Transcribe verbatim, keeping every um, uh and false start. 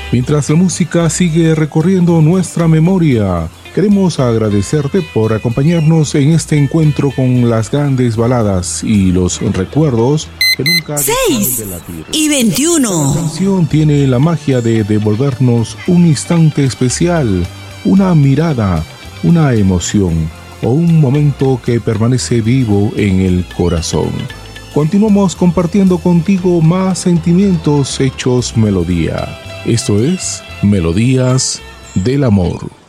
Mientras la música sigue recorriendo nuestra memoria, queremos agradecerte por acompañarnos en este encuentro con las grandes baladas y los recuerdos que nunca seis dejan de latir. Y veintiuno. La canción tiene la magia de devolvernos un instante especial, una mirada, una emoción o un momento que permanece vivo en el corazón. Continuamos compartiendo contigo más sentimientos hechos melodía. Esto es Melodías del Amor.